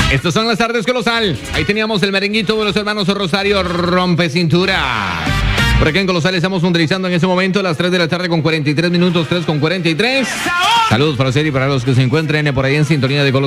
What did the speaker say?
Estas son las tardes Colosal. Ahí teníamos el merenguito de los hermanos Rosario Rompe Cintura. Por acá en Colosal estamos puntualizando en ese momento las 3 de la tarde con 43 minutos, 3 con 43. Saludos para usted y para los que se encuentren por ahí en sintonía de Colosal.